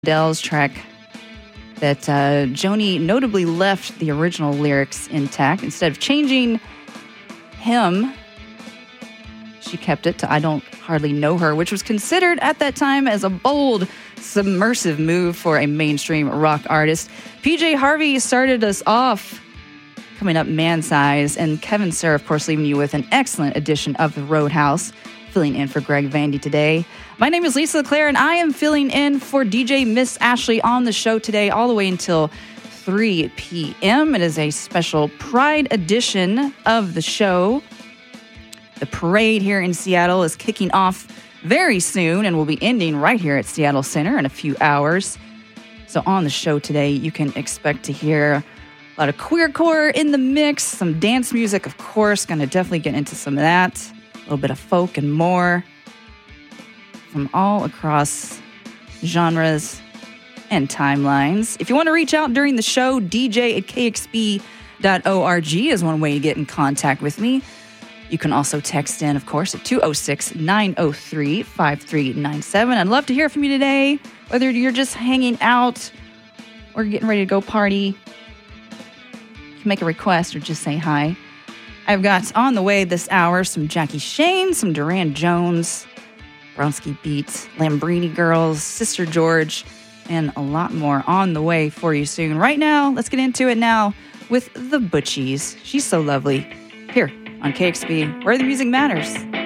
Adele's track that Joni notably left the original lyrics intact. Instead of changing him, she kept it to I Don't Hardly Know Her, which was considered at that time as a bold, submersive move for a mainstream rock artist. PJ Harvey started us off coming up Man Size, and Kevin Serra, of course, leaving you with an excellent edition of The Roadhouse, filling in for Greg Vandy today. My name is Lisa LeClaire, and I am filling in for DJ Miss Ashley on the show today all the way until 3 p.m. It is a special Pride edition of the show. The parade here in Seattle is kicking off very soon and will be ending right here at Seattle Center in a few hours. So on the show today, you can expect to hear a lot of queercore in the mix, some dance music, of course. Going to definitely get into some of that. A little bit of folk and more from all across genres and timelines. If you want to reach out during the show, dj@kxb.org is one way to get in contact with me. You can also text in, of course, at 206-903-5397. I'd love to hear from you today, whether you're just hanging out or getting ready to go party. You can make a request or just say hi. I've got on the way this hour some Jackie Shane, some Duran Jones, Bronski Beats, Lambrini Girls, Sister George, and a lot more on the way for you soon. Right now, let's get into it now with the Butchies. She's so lovely. Here on KXB, where the music matters.